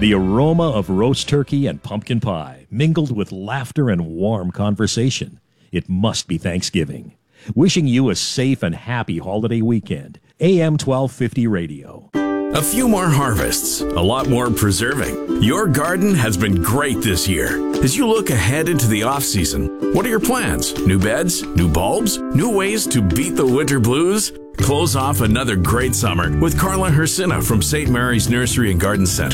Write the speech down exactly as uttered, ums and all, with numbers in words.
The aroma of roast turkey and pumpkin pie, mingled with laughter and warm conversation. It must be Thanksgiving. Wishing you a safe and happy holiday weekend. A M twelve fifty Radio. A few more harvests, a lot more preserving. Your garden has been great this year. As you look ahead into the off-season, what are your plans? New beds? New bulbs? New ways to beat the winter blues? Close off another great summer with Carla Hersina from Saint Mary's Nursery and Garden Center.